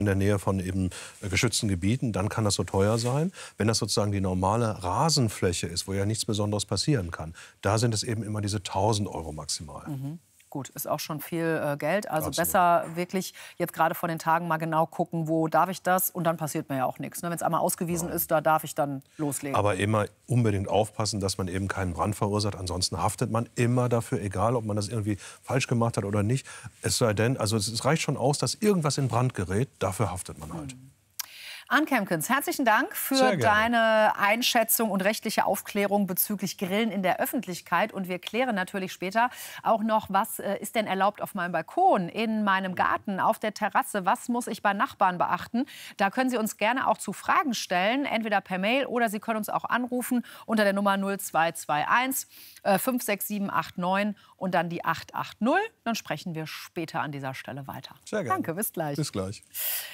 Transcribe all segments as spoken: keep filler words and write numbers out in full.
in der Nähe von eben äh, geschützten Gebieten, dann kann das so teuer sein. Wenn das sozusagen die normale Rasenfläche ist, wo ja nichts Besonderes passieren kann, da sind es eben immer diese tausend Euro maximal. Mhm. Gut, ist auch schon viel äh, Geld. Also Absolut. besser wirklich jetzt gerade vor den Tagen mal genau gucken, wo darf ich das? Und dann passiert mir ja auch nichts. Ne? Wenn es einmal ausgewiesen ja. ist, da darf ich dann loslegen. Aber immer unbedingt aufpassen, dass man eben keinen Brand verursacht. Ansonsten haftet man immer dafür, egal ob man das irgendwie falsch gemacht hat oder nicht. Es sei denn, also es reicht schon aus, dass irgendwas in Brand gerät. Dafür haftet man halt. Mhm. Ann Kemkens, herzlichen Dank für deine Einschätzung und rechtliche Aufklärung bezüglich Grillen in der Öffentlichkeit. Und wir klären natürlich später auch noch, was äh, ist denn erlaubt auf meinem Balkon, in meinem Garten, auf der Terrasse, was muss ich bei Nachbarn beachten. Da können Sie uns gerne auch zu Fragen stellen, entweder per Mail oder Sie können uns auch anrufen unter der Nummer null zwei zwei eins äh, fünf sechs sieben acht neun und dann die acht acht null. Dann sprechen wir später an dieser Stelle weiter. Sehr gerne. Danke, bis gleich. Bis gleich.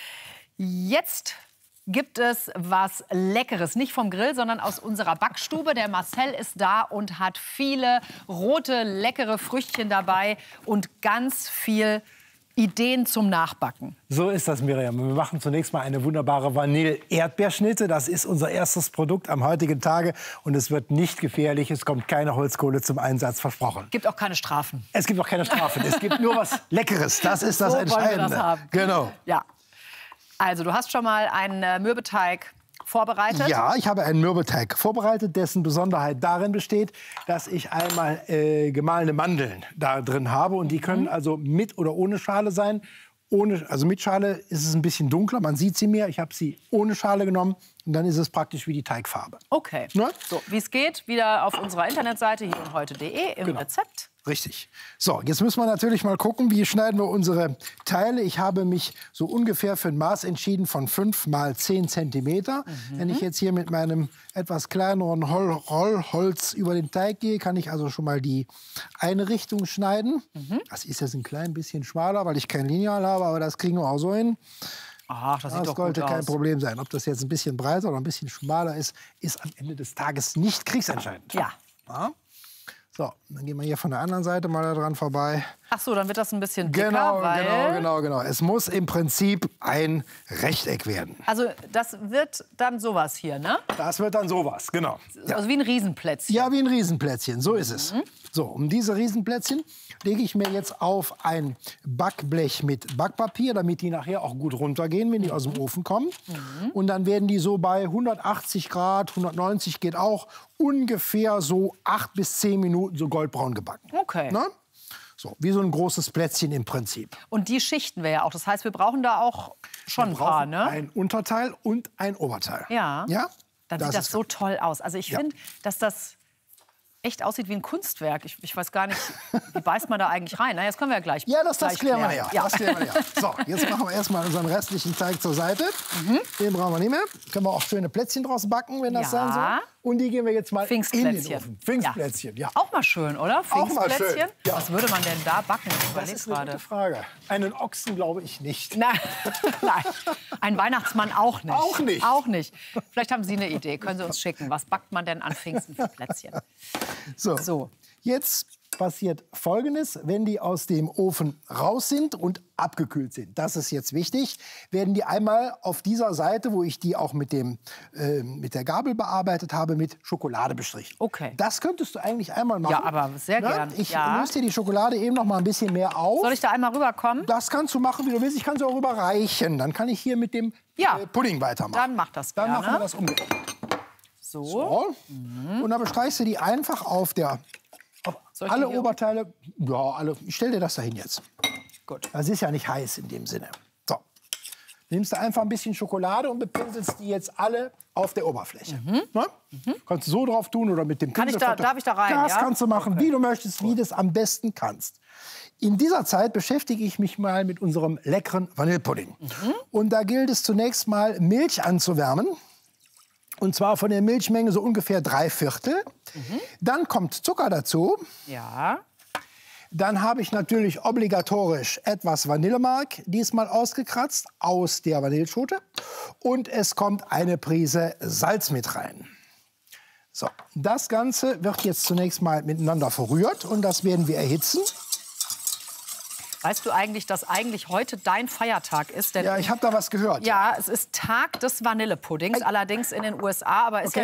Jetzt gibt es was Leckeres, nicht vom Grill, sondern aus unserer Backstube. Der Marcel ist da und hat viele rote, leckere Früchtchen dabei und ganz viel Ideen zum Nachbacken. So ist das, Miriam. Wir machen zunächst mal eine wunderbare Vanille-Erdbeerschnitte. Das ist unser erstes Produkt am heutigen Tage. Und es wird nicht gefährlich. Es kommt keine Holzkohle zum Einsatz, versprochen. Es gibt auch keine Strafen. Es gibt auch keine Strafen. Es gibt nur was Leckeres. Das ist das So Entscheidende. wollen wir das haben. Genau. Ja. Also, du hast schon mal einen äh, Mürbeteig vorbereitet. Ja, ich habe einen Mürbeteig vorbereitet, dessen Besonderheit darin besteht, dass ich einmal äh, gemahlene Mandeln da drin habe. Und die können also mit oder ohne Schale sein. Ohne, also mit Schale ist es ein bisschen dunkler, man sieht sie mehr. Ich habe sie ohne Schale genommen und dann ist es praktisch wie die Teigfarbe. Okay. Ne? So, wie es geht, wieder auf unserer Internetseite hier und heute punkt de im Genau. Rezept. Richtig. So, jetzt müssen wir natürlich mal gucken, wie schneiden wir unsere Teile. Ich habe mich so ungefähr für ein Maß entschieden von fünf mal zehn Zentimeter. Mhm. Wenn ich jetzt hier mit meinem etwas kleineren Roll Rollholz über den Teig gehe, kann ich also schon mal die eine Richtung schneiden. Mhm. Das ist jetzt ein klein bisschen schmaler, weil ich kein Lineal habe, aber das kriegen wir auch so hin. Ach, das sieht das doch sollte gut kein aus. Problem sein. Ob das jetzt ein bisschen breiter oder ein bisschen schmaler ist, ist am Ende des Tages nicht kriegsentscheidend. Ja. Ja? So, dann gehen wir hier von der anderen Seite mal daran vorbei. Ach so, dann wird das ein bisschen dicker, Genau, weil... genau, genau, genau. Es muss im Prinzip ein Rechteck werden. Also das wird dann sowas hier, ne? Das wird dann sowas, genau. Ja, Also wie ein Riesenplätzchen. ja wie ein Riesenplätzchen, so ist es. So, um diese Riesenplätzchen lege ich mir jetzt auf ein Backblech mit Backpapier, damit die nachher auch gut runtergehen, wenn die aus dem Ofen kommen. Mhm. Und dann werden die so bei hundertachtzig Grad, hundertneunzig geht auch, ungefähr so acht bis zehn Minuten so goldbraun gebacken. Okay. Ne? So, wie so ein großes Plätzchen im Prinzip. Und die schichten wir ja auch. Das heißt, wir brauchen da auch schon ein Wir paar, brauchen ne? ein Unterteil und ein Oberteil. Ja. Ja? Dann sieht das ist so toll aus. Also ich Ja. finde, dass das echt aussieht wie ein Kunstwerk. Ich, ich weiß gar nicht, wie beißt man da eigentlich rein? Na, jetzt können wir ja gleich Ja, das, das gleich klären wir klären. ja. Das klären wir ja. So, jetzt machen wir erstmal unseren restlichen Teig zur Seite. Mhm. Den brauchen wir nicht mehr. Können wir auch schöne Plätzchen draus backen, wenn das Ja. sein soll. Und die gehen wir jetzt mal in den Pfingstplätzchen. Ofen. Pfingstplätzchen, ja. Auch mal schön, oder? Auch mal schön, Pfingstplätzchen? ja. Was würde man denn da backen? Ich Das überlege ist eine gerade. gute Frage. Einen Ochsen glaube ich nicht. Nein. Nein, ein Weihnachtsmann auch nicht. Auch nicht. Auch nicht. Vielleicht haben Sie eine Idee, können Sie uns schicken. Was backt man denn an Pfingsten für Plätzchen? So. So. Jetzt passiert Folgendes, wenn die aus dem Ofen raus sind und abgekühlt sind, das ist jetzt wichtig, werden die einmal auf dieser Seite, wo ich die auch mit, dem, äh, mit der Gabel bearbeitet habe, mit Schokolade bestrichen. Okay. Das könntest du eigentlich einmal machen. Ja, aber sehr Na, gern. Ich Ja. löse dir die Schokolade eben noch mal ein bisschen mehr auf. Soll ich da einmal rüberkommen? Das kannst du machen, wie du willst. Ich kann sie auch überreichen. Dann kann ich hier mit dem Ja. äh, Pudding weitermachen. Dann mach das Dann gerne. machen wir das umgekehrt. So. So. Mhm. Und dann bestreichst du die einfach auf der auf Soll ich alle die hier- Oberteile. Ja, alle. Ich stell dir das dahin jetzt. Gut. Das ist ja nicht heiß in dem Sinne. So. Nimmst du einfach ein bisschen Schokolade und bepinselst die jetzt alle auf der Oberfläche. Ne? Kannst du so drauf tun oder mit dem Kann ich da- Pinselfoto. darf ich da rein, Das ja? kannst du machen, Okay. wie du möchtest, wie du es am besten kannst. In dieser Zeit beschäftige ich mich mal mit unserem leckeren Vanillepudding. Und da gilt es zunächst mal, Milch anzuwärmen. Und zwar von der Milchmenge so ungefähr drei Viertel. Dann kommt Zucker dazu. Ja. Dann habe ich natürlich obligatorisch etwas Vanillemark, diesmal ausgekratzt, aus der Vanilleschote. Und es kommt eine Prise Salz mit rein. So, das Ganze wird jetzt zunächst mal miteinander verrührt und das werden wir erhitzen. Weißt du eigentlich, dass eigentlich heute dein Feiertag ist? Denn ja, ich habe da was gehört. Ja, es ist Tag des Vanillepuddings, allerdings in den U S A. Aber ist okay.